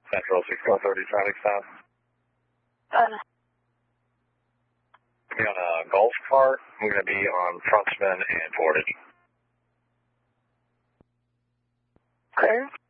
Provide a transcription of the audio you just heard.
Central 6130 traffic stop. Be on a golf cart. We're going to be on Frenchman and Portage. Clear.